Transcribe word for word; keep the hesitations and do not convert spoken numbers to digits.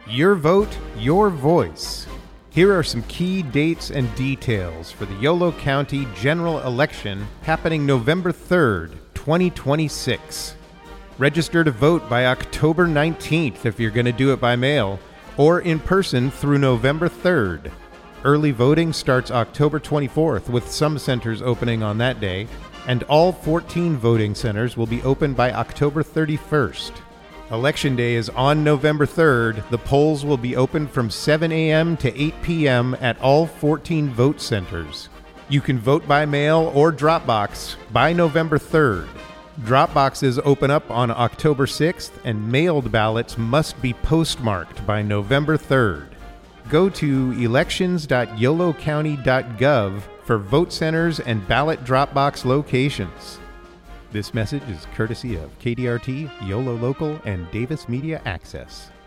Your vote, your voice. Here are some key dates and details for the Yolo County general election happening November third, twenty twenty-six. Register to vote by October nineteenth if you're going to do it by mail, or in person through November third. Early voting starts October twenty-fourth, with some centers opening on that day, and all fourteen voting centers will be open by October thirty-first. Election Day is on November third. The polls will be open from seven a.m. to eight p.m. at all fourteen vote centers. You can vote by mail or Dropbox by November third. Dropboxes open up on October sixth, and mailed ballots must be postmarked by November third. Go to elections dot yolo county dot gov for vote centers and ballot Dropbox locations. This message is courtesy of K D R T, YOLO Local, and Davis Media Access.